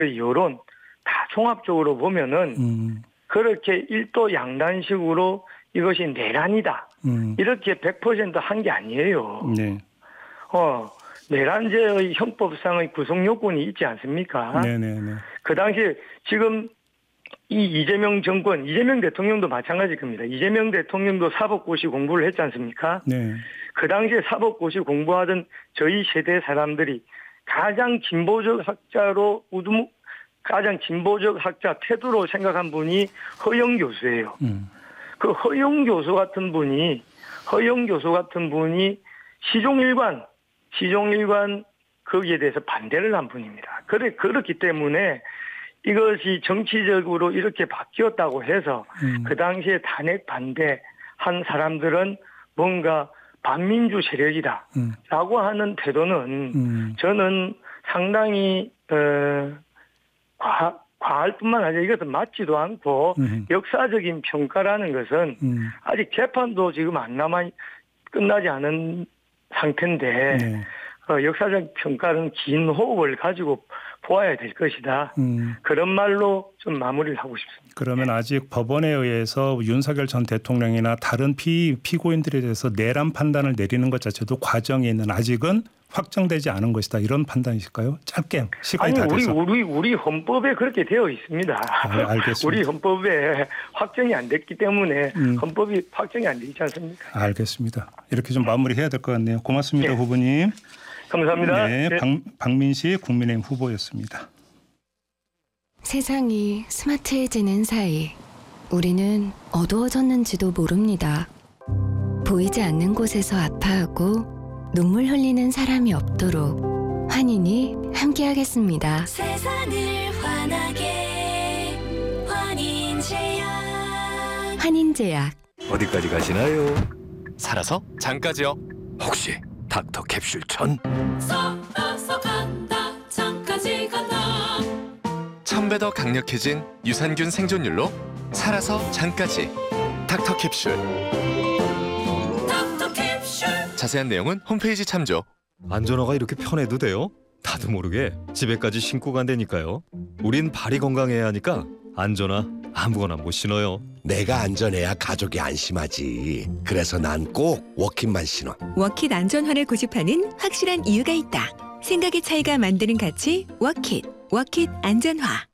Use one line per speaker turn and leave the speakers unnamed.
그 여론 다 종합적으로 보면은 그렇게 일도 양단식으로 이것이 내란이다. 이렇게 100% 한 게 아니에요.
네.
내란죄의 형법상의 구성 요건이 있지 않습니까?
네네네.
그 당시에 지금 이 이재명 정권, 이재명 대통령도 마찬가지일 겁니다. 이재명 대통령도 사법고시 공부를 했지 않습니까?
네.
그 당시에 사법고시 공부하던 저희 세대 사람들이 가장 진보적 학자로 가장 진보적 학자 태도로 생각한 분이 허영 교수예요. 그 허영 교수 같은 분이 시종일관 거기에 대해서 반대를 한 분입니다. 그렇기 때문에 이것이 정치적으로 이렇게 바뀌었다고 해서 그 당시에 탄핵 반대한 사람들은 뭔가 반민주 세력이다라고 하는 태도는 저는 상당히 과할 뿐만 아니라 이것은 맞지도 않고 역사적인 평가라는 것은 아직 재판도 지금 끝나지 않은 상태인데
네.
역사적 평가는 긴 호흡을 가지고 보아야 될 것이다. 그런 말로 좀 마무리를 하고 싶습니다.
그러면 아직 법원에 의해서 윤석열 전 대통령이나 다른 피고인들에 대해서 내란 판단을 내리는 것 자체도 과정에 있는 아직은 확정되지 않은 것이다. 이런 판단이실까요? 짧게 시간이 다 돼서.
우리 헌법에 그렇게 되어 있습니다.
알겠습니다.
우리 헌법에 확정이 안 됐기 때문에 헌법이 확정이 안 되지 않습니까?
알겠습니다. 이렇게 좀 마무리해야 될 것 같네요. 고맙습니다. 네. 후보님.
감사합니다.
네, 박민식 국민의힘 후보였습니다.
세상이 스마트해지는 사이 우리는 어두워졌는지도 모릅니다. 보이지 않는 곳에서 아파하고 눈물 흘리는 사람이 없도록 환인이 함께하겠습니다.
세상을 환하게 환인제약.
환인제약.
어디까지 가시나요?
살아서 장까지요.
혹시 닥터 캡슐 천?
썩어서 간다 장까지 간다.
1000배 더 강력해진 유산균 생존율로 살아서 장까지. 닥터 캡슐.
닥터 캡슐.
자세한 내용은 홈페이지 참조.
안전화가 이렇게 편해도 돼요? 나도 모르게 집에까지 신고 간다니까요. 우린 발이 건강해야 하니까 안전화 아무거나 못 신어요.
내가 안전해야 가족이 안심하지. 그래서 난 꼭 워킷만 신어.
워킷 안전화를 고집하는 확실한 이유가 있다. 생각의 차이가 만드는 가치 워킷 안전화.